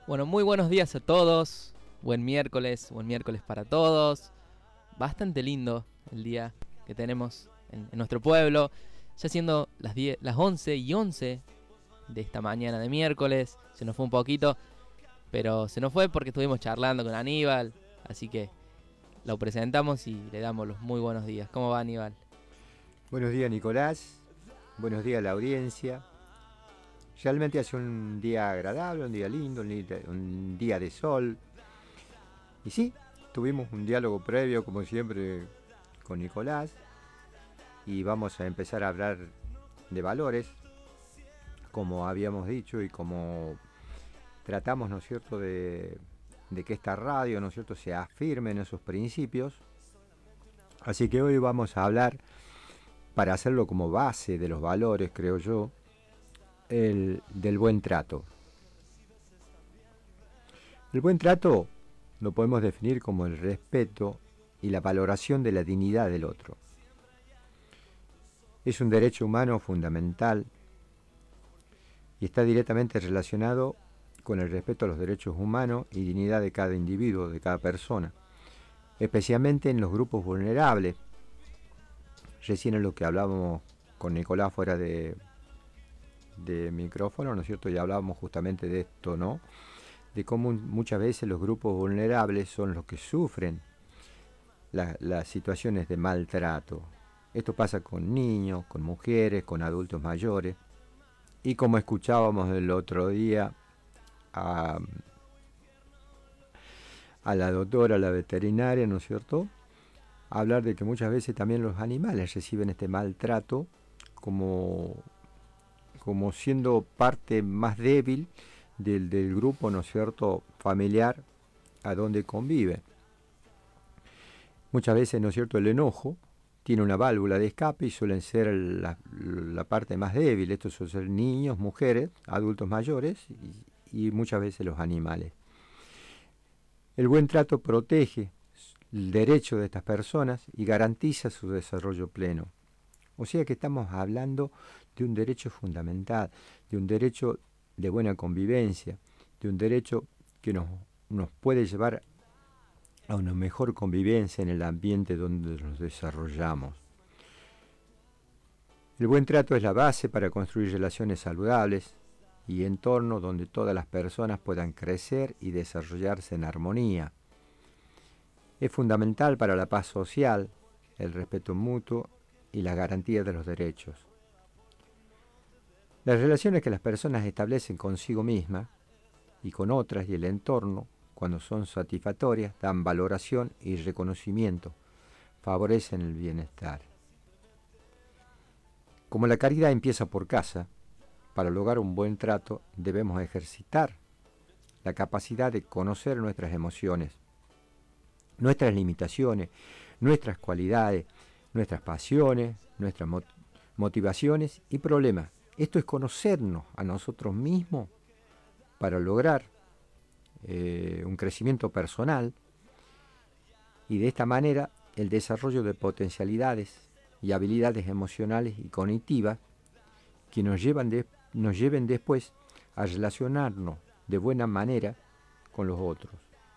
Bueno, muy buenos días a todos. Buen miércoles para todos. Bastante lindo el día que tenemos en nuestro pueblo. Ya siendo las 11:11 de esta mañana de miércoles. Se nos fue un poquito, pero se nos fue porque estuvimos charlando con Aníbal. Así que lo presentamos y le damos los muy buenos días. ¿Cómo va, Aníbal? Buenos días, Nicolás. Buenos días a la audiencia. Realmente hace un día agradable, un día lindo, un día de sol. Y sí, tuvimos un diálogo previo, como siempre, con Nicolás. Y vamos a empezar a hablar de valores, como habíamos dicho, y como tratamos, ¿no es cierto?, de que esta radio, ¿no es cierto?, se afirme en esos principios. Así que hoy vamos a hablar, para hacerlo como base de los valores, creo yo, del buen trato. El buen trato lo podemos definir como el respeto y la valoración de la dignidad del otro. Es un derecho humano fundamental y está directamente relacionado con el respeto a los derechos humanos y dignidad de cada individuo, de cada persona, especialmente en los grupos vulnerables. Recién en lo que hablábamos con Nicolás fuera de micrófono, ¿no es cierto? Ya hablábamos justamente de esto, ¿no? De cómo muchas veces los grupos vulnerables son los que sufren las situaciones de maltrato. Esto pasa con niños, con mujeres, con adultos mayores. Y como escuchábamos el otro día a la doctora, la veterinaria, ¿no es cierto?, hablar de que muchas veces también los animales reciben este maltrato como siendo parte más débil del grupo, ¿no es cierto?, familiar a donde convive. Muchas veces, ¿no es cierto?, el enojo tiene una válvula de escape y suelen ser la parte más débil. Estos suelen ser niños, mujeres, adultos mayores y muchas veces los animales. El buen trato protege el derecho de estas personas y garantiza su desarrollo pleno. O sea que estamos hablando de un derecho fundamental, de un derecho de buena convivencia, de un derecho que nos puede llevar a una mejor convivencia en el ambiente donde nos desarrollamos. El buen trato es la base para construir relaciones saludables y entornos donde todas las personas puedan crecer y desarrollarse en armonía. Es fundamental para la paz social, el respeto mutuo y la garantía de los derechos. Las relaciones que las personas establecen consigo mismas y con otras y el entorno, cuando son satisfactorias, dan valoración y reconocimiento, favorecen el bienestar. Como la caridad empieza por casa, para lograr un buen trato debemos ejercitar la capacidad de conocer nuestras emociones, nuestras limitaciones, nuestras cualidades, nuestras pasiones, nuestras motivaciones y problemas. Esto es conocernos a nosotros mismos para lograr un crecimiento personal y de esta manera el desarrollo de potencialidades y habilidades emocionales y cognitivas que nos lleven después a relacionarnos de buena manera con los otros.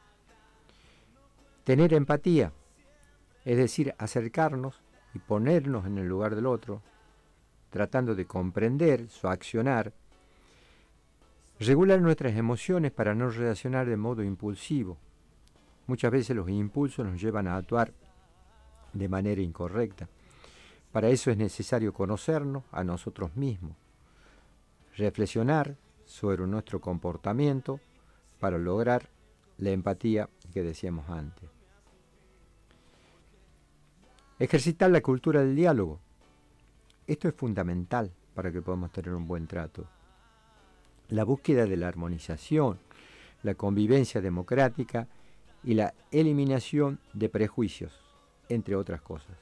Tener empatía, es decir, acercarnos y ponernos en el lugar del otro, tratando de comprender su accionar, regular nuestras emociones para no reaccionar de modo impulsivo. Muchas veces los impulsos nos llevan a actuar de manera incorrecta. Para eso es necesario conocernos a nosotros mismos, reflexionar sobre nuestro comportamiento para lograr la empatía que decíamos antes. Ejercitar la cultura del diálogo. Esto es fundamental para que podamos tener un buen trato. La búsqueda de la armonización, la convivencia democrática y la eliminación de prejuicios, entre otras cosas.